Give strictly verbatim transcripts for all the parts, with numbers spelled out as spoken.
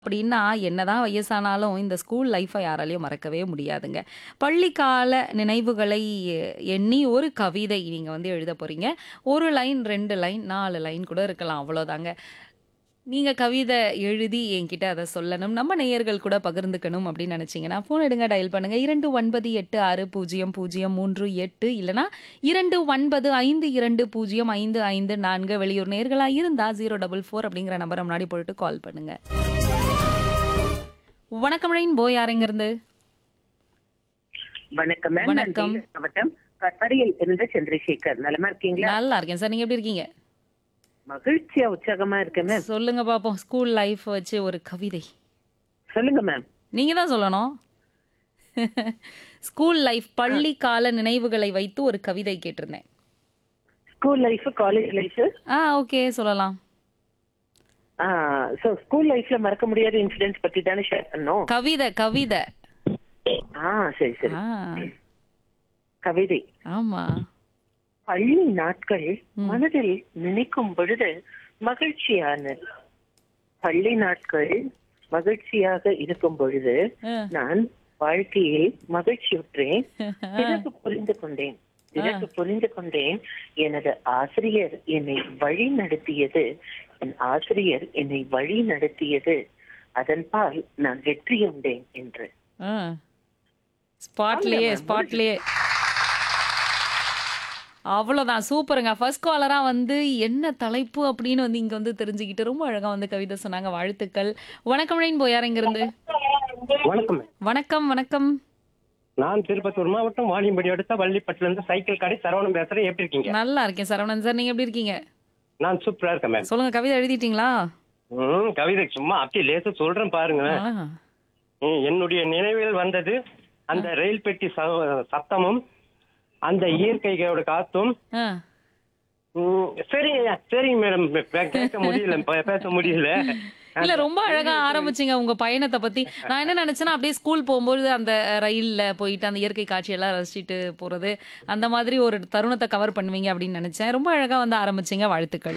அப்படின்னா, என்னதான் வயசானாலும் இந்த ஸ்கூல் லைஃப்ப யாராலயும் மறக்கவே முடியாதுங்க. பள்ளிக்கால நினைவுகளை எண்ணி ஒரு கவிதை நீங்க வந்து எழுத போறீங்க. ஒரு லைன், ரெண்டு லைன், நாலு லைன் கூட இருக்கலாம். அவ்வளோதாங்க. நீங்க கவிதை எழுதி என்கிட்ட அத சொல்லணும். நம்ம நேயர்கள் கூட பகிர்ந்துக்கணும் அப்படின்னு நெனச்சீங்கன்னா, ஃபோன் எடுங்க டயல் பண்ணுங்க. இரண்டு ஒன்பது எட்டு ஆறு பூஜ்ஜியம் பூஜ்ஜியம் மூன்று எட்டு இல்லன்னா இரண்டு ஒன்பது ஐந்து இரண்டு பூஜ்ஜியம் ஐந்து ஐந்து நான்கு வெளியூர் நேயர்களா இருந்தா பூஜ்ஜியம் நான்கு நான்கு அப்படிங்கிற நம்பர முன்னாடி போட்டுட்டு கால் பண்ணுங்க. வணக்கம் ரெயின்போ யார் எங்கிருந்து? வணக்கம் மேம். நான் வணக்கம். வேலூர் மாவட்டம் கட்பாடியில் இருந்து சந்திரசேகர். நலமா இருக்கீங்களா? நல்லா இருக்கேன் சார். நீங்க எப்படி இருக்கீங்க? மகிழ்ச்சியா உற்சாகமா இருக்கேன் மேம். சொல்லுங்க பாப்போம். ஸ்கூல் லைஃப் வச்சு ஒரு கவிதை. சொல்லுங்க மேம். நீங்க தான் சொல்லணும். ஸ்கூல் லைஃப் பள்ளி கால நினைவுகளை வைத்து ஒரு கவிதை கேட்டிருந்தேன். School life, college life. ஆ ஓகே சொல்லலாம். சோ ஸ்கூல் லைஃப்ல மறக்க முடியாத இன்சிடென்ட்ஸ் பத்தி தானே ஷேர் பண்ணோம். கவிதை கவிதை. ஆ சரி சரி. ஆ கவிதை. ஆமா. பள்ளி நாட்கள் மனதில் நினைக்கும் பொழுது மகிழ்ச்சியான பள்ளி நாட்கள் மகிழ்ச்சியாக இருக்கும் பொழுது ஆ. நான் வாழ்க்கையில் மகிழ்ச்சியுற்றேன். பிறகு புரிந்து கொண்டேன் பிறகு புரிந்து கொண்டேன் எனது ஆசிரியர் என்னை வழி நடத்தியது என் ஆசிரியர் என்னை வழி நடத்தியது அதன்பால் நான் வெற்றியுண்டேன் என்று. ஆ. ஸ்பாட்லயே ஸ்பாட்லயே. அவ்வளோதான் சூப்பருங்க. ஃபர்ஸ்ட் காலரா வந்து என்ன தலைப்பு அப்படின்னு வந்து இங்க வந்து தெரிஞ்சுக்கிட்டு ரொம்ப அழகா வந்து கவிதை சொன்னாங்க. வாழ்த்துக்கள். வணக்கம் ரெயின்போ யார் எங்கிருந்து? வணக்கம். வணக்கம் வணக்கம். நான் திருப்பத்தூர் மாவட்டம் வாணியம்படி அடுத்த வள்ளிப்பட்டுல இருந்து சைக்கிள் கடை சரவணன் பேசுறேன். எப்படி இருக்கீங்க? நல்லா இருக்கேன் சரவணன் சார். நீங்க எப்படி இருக்கீங்க? நான் சூப்பரா இருக்கேன் மேம். சொல்லுங்க கவிதை எழுதிட்டீங்களா? ம் கவிதை சும்மா அப்படியே லேசா சொல்றேன் பாருங்க. ஆ. ம், என்னுடைய நினைவில் வந்தது அந்த ரயில் பெட்டி ச- சத்தமும் அந்த இயற்கையோட காத்தும். ஆ. ம், சரிங்க சரிங்க மேடம். கேட்க முடியல பே- பேச முடியல. இல்ல ரொம்ப அழகா ஆரம்பிச்சீங்க உங்க பயணத்தை பத்தி. நான் என்ன நினைச்சேன்னா அப்படியே ஸ்கூல் போகும்போது அந்த ரயில்ல போயிட்டு அந்த இயற்கை காட்சியெல்லாம் ரசிச்சுட்டு போறது அந்த மாதிரி ஒரு தருணத்தை கவர் பண்ணுவீங்க அப்படின்னு நினைச்சேன். ரொம்ப அழகா வந்து ஆரம்பிச்சீங்க. வாழ்த்துக்கள்.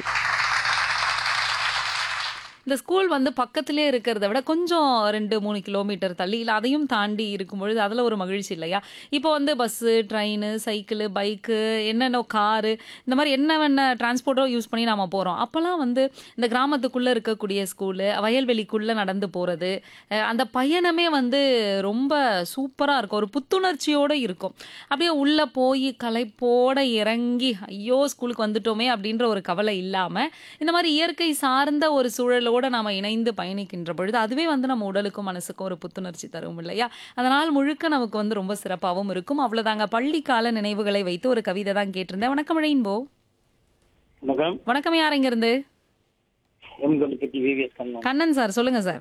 இந்த ஸ்கூல் வந்து பக்கத்திலே இருக்கிறத விட கொஞ்சம் ரெண்டு மூணு கிலோமீட்டர் தள்ளி இல்லை அதையும் தாண்டி இருக்கும் பொழுது அதில் ஒரு மகிழ்ச்சி இல்லையா? இப்போ வந்து பஸ்ஸு, ட்ரெயின், சைக்கிள், பைக்கு, என்னென்ன காரு, இந்த மாதிரி என்னென்ன டிரான்ஸ்போர்ட்டோ யூஸ் பண்ணி நாம போகிறோம். அப்போல்லாம் வந்து இந்த கிராமத்துக்குள்ளே இருக்கக்கூடிய ஸ்கூலு, வயல்வெளிக்குள்ளே நடந்து போகிறது, அந்த பயணமே வந்து ரொம்ப சூப்பராக இருக்கும். ஒரு புத்துணர்ச்சியோடு இருக்கும். அப்படியே உள்ளே போய் களைப்போட இறங்கி ஐயோ ஸ்கூலுக்கு வந்துட்டோமே அப்படின்ற ஒரு கவலை இல்லாமல் இந்த மாதிரி இயற்கை சார்ந்த ஒரு சூழலோட நாம இணைந்து பயணிக்கின்ற பொழுது அதுவே வந்து நம்ம உடலுக்கும் மனசுக்கும் ஒரு புத்துணர்ச்சி தரும் இல்லையா? அதனால் முழுக்க நமக்கு வந்து ரொம்ப சிறப்பாகவும் இருக்கும். அவ்வளவுதாங்க. பள்ளி கால நினைவுகளை வைத்து ஒரு கவிதை தான் கேட்டிருந்தேன். வணக்கம் ரெயின்போ. வணக்கம். வணக்கம் யார் எங்க இருந்து? எம் தொண்ணூத்தி விவிஎஸ் கண்ணன். கண்ணன் சார் சொல்லுங்க சார்.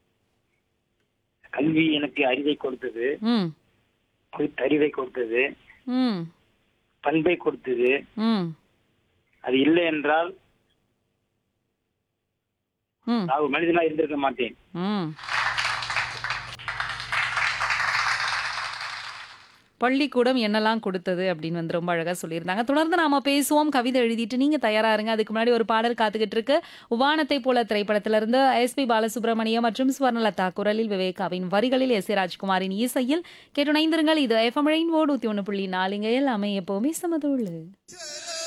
கல்வி எனக்கு அறிவை கொடுத்தது, ம் அறிவை கொடுத்தது, ம் பண்பை கொடுத்தது. ம் அது இல்லை என்றால் ம் நான் ஒரு மனிதனா இருந்திருக்க மாட்டேன். ம் பள்ளிக்கூடம் என்னெல்லாம் கொடுத்தது அப்படின்னு வந்து ரொம்ப அழகா சொல்லியிருந்தாங்க. தொடர்ந்து நாம பேசுவோம். கவிதை எழுதிட்டு நீங்க தயாரா இருங்க. அதுக்கு முன்னாடி ஒரு பாடல் காத்துக்கிட்டு இருக்கு. வானத்தை போல திரைப்படத்திலிருந்து எஸ் பி பாலசுப்ரமணியம் மற்றும் ஸ்வர்ணலதா குரலில், விவேகாவின் வரிகளில், எஸ் ஏ ராஜ்குமாரின் இசையில் கேட்டு இணைந்திருங்கள். இது எஃப்எம் ரெயின்போ நூத்தி ஒன்று புள்ளி நாலுங்க. எல்லாமே எப்பவுமே சமதோளு.